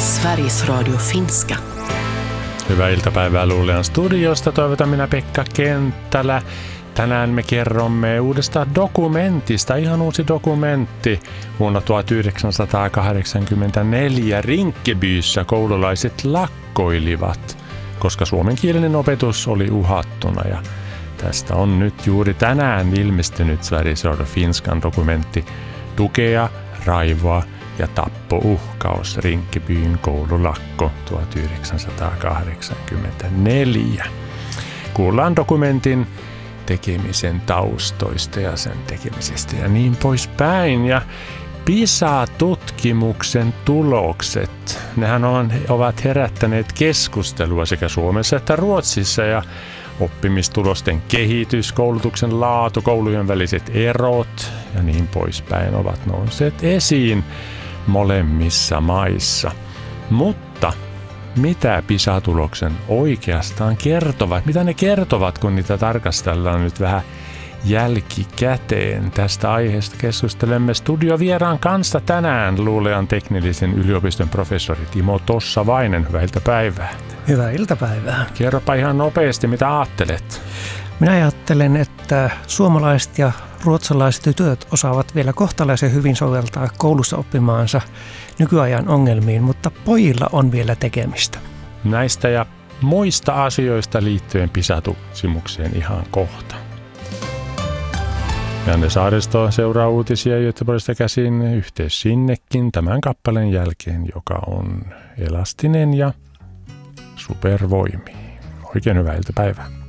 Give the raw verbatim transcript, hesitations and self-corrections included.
Sveriges Radio Finska. Hyvää iltapäivää Luulean studiosta. Toivotan minä Pekka Kenttälä. Tänään me kerromme uudesta dokumentista. Ihan uusi dokumentti. Vuonna tuhatyhdeksänsataakahdeksankymmentäneljä Rinkebyssä koululaiset lakkoilivat, koska suomenkielinen opetus oli uhattuna. Ja tästä on nyt juuri tänään ilmestynyt Sveriges Radio Finskan dokumentti Tukea, raivoa ja tappouhkaus. Rinkebyn koululakko tuhatyhdeksänsataakahdeksankymmentäneljä. Kuullaan dokumentin tekemisen taustoista ja sen tekemisestä ja niin poispäin. Ja PISA-tutkimuksen tulokset, nehän on, ovat herättäneet keskustelua sekä Suomessa että Ruotsissa, ja oppimistulosten kehitys, koulutuksen laatu, koulujen väliset erot ja niin poispäin ovat nousseet esiin molemmissa maissa. Mutta mitä PISA-tuloksen oikeastaan kertovat? Mitä ne kertovat, kun niitä tarkastellaan nyt vähän jälkikäteen? Tästä aiheesta keskustelemme studiovieraan kanssa tänään Luulean teknillisen yliopiston professori Timo Tossavainen. Hyvää iltapäivää. Hyvää iltapäivää. Kerropa ihan nopeasti, mitä ajattelet? Minä ajattelen, että suomalaiset ja ruotsalaiset tytöt osaavat vielä kohtalaisen hyvin soveltaa koulussa oppimaansa nykyajan ongelmiin, mutta pojilla on vielä tekemistä. Näistä ja muista asioista liittyen PISA-tutkimukseen ihan kohta. Janne Saaristo seuraa uutisia Göteborgista käsin, yhteys sinnekin tämän kappaleen jälkeen, joka on elastinen ja supervoimi. Oikein hyvää iltapäivää.